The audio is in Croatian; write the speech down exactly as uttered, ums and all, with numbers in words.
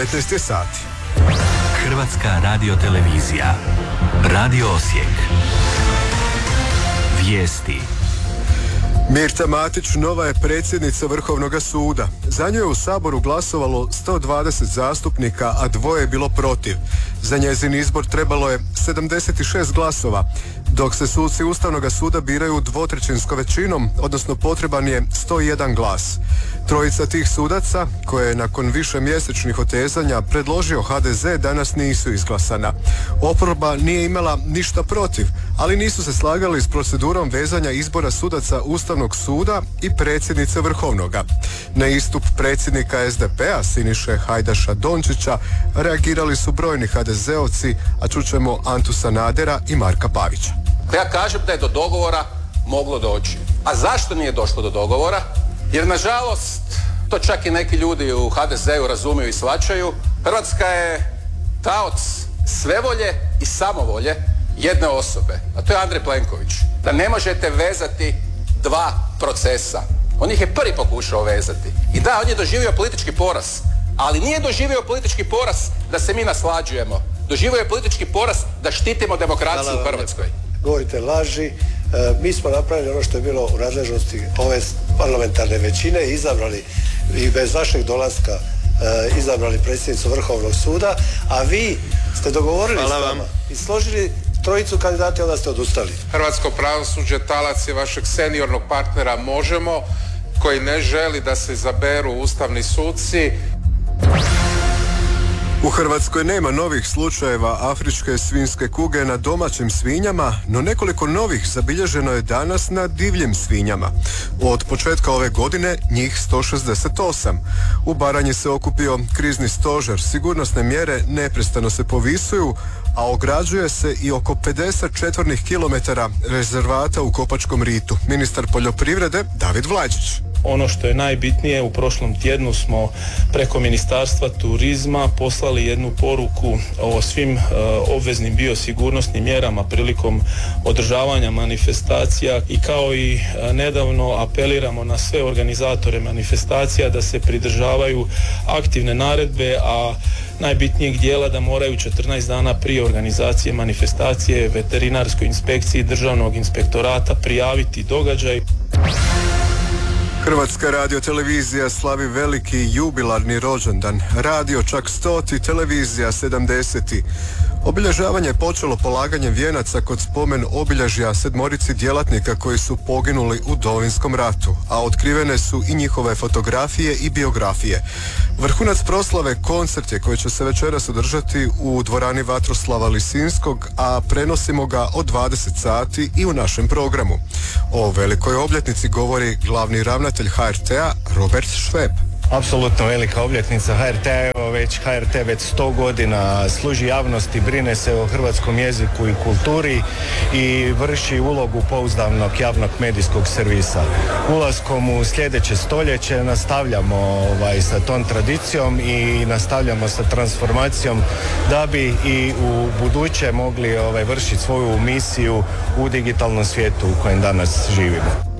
devetnaest je sati. Hrvatska radiotelevizija. Radio Osijek. Vijesti. Mirta Matić nova je predsjednica Vrhovnoga suda. Za nju je u Saboru glasovalo sto dvadeset zastupnika, a dvoje je bilo protiv. Za njezin izbor trebalo je sedamdeset šest glasova, dok se suci Ustavnoga suda biraju dvotrećinskom većinom, odnosno potreban je sto jedan glas. Trojica tih sudaca, koje je nakon višemjesečnih otezanja predložio ha de ze, danas nisu izglasana. Oporba nije imala ništa protiv, ali nisu se slagali s procedurom vezanja izbora sudaca Ustavnog suda i predsjednice Vrhovnoga. Na istup predsjednika es de pe-a Siniše Hajdaša Dončića reagirali su brojni ha de zeovci, a čućemo Antu Sanadera i Marka Pavića. Ja kažem da je do dogovora moglo doći. A zašto nije došlo do dogovora? Jer nažalost, to čak i neki ljudi u ha de ze-u razumiju i shvaćaju, Hrvatska je taoc svevolje i samovolje jedne osobe, a to je Andrej Plenković. Da ne možete vezati dva procesa. On ih je prvi pokušao vezati. I da, on je doživio politički poraz, ali nije doživio politički poraz da se mi naslađujemo. Doživio je politički poraz da štitimo demokraciju u Hrvatskoj. Govorite laži. E, mi smo napravili ono što je bilo u nadležnosti ove parlamentarne većine i izabrali, i bez vašeg dolaska, e, izabrali predsjednicu Vrhovnog suda, a vi ste dogovorili s nama i složili trojicu kandidata i onda ste odustali. Hrvatsko pravosuđe talac je vašeg seniornog partnera Možemo, koji ne želi da se izaberu ustavni suci. U Hrvatskoj nema novih slučajeva afričke svinjske kuge na domaćim svinjama, no nekoliko novih zabilježeno je danas na divljim svinjama. Od početka ove godine njih sto šezdeset osam. U Baranji se okupio krizni stožer, sigurnosne mjere neprestano se povisuju, a ograđuje se i oko pedeset četvornih kilometara rezervata u Kopačkom ritu. Ministar poljoprivrede David Vlađić. Ono što je najbitnije, u prošlom tjednu smo preko Ministarstva turizma poslali jednu poruku o svim e, obveznim biosigurnosnim mjerama prilikom održavanja manifestacija i kao i e, nedavno apeliramo na sve organizatore manifestacija da se pridržavaju aktivne naredbe, a najbitnijeg dijela da moraju četrnaest dana prije organizacije manifestacije veterinarskoj inspekciji Državnog inspektorata prijaviti događaj. Hrvatska radiotelevizija slavi veliki jubilarni rođendan. Radio čak stoti, televizija sedamdeseti. Obilježavanje je počelo polaganjem vijenaca kod spomen obilježja sedmorici djelatnika koji su poginuli u Domovinskom ratu, a otkrivene su i njihove fotografije i biografije. Vrhunac proslave koncert je koji će se večeras održati u dvorani Vatroslava Lisinskog, a prenosimo ga od dvadeset sati i u našem programu. O velikoj obljetnici govori glavni ravnatelj ha er te-a Robert Šveb. Apsolutno velika obljetnica ha er te-a, evo već ha er te već sto godina služi javnosti, brine se o hrvatskom jeziku i kulturi i vrši ulogu pouzdanog javnog medijskog servisa. Ulaskom u sljedeće stoljeće nastavljamo ovaj, sa tom tradicijom i nastavljamo sa transformacijom da bi i u buduće mogli ovaj, vršiti svoju misiju u digitalnom svijetu u kojem danas živimo.